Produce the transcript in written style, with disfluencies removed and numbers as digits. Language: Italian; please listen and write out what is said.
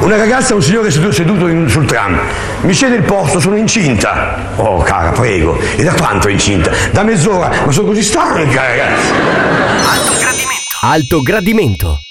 Una ragazza e un signore seduto sul tram. Mi cede il posto, sono incinta. Oh, cara, prego. E da quanto è incinta? Da mezz'ora, ma sono così stanca, ragazzi. Alto gradimento.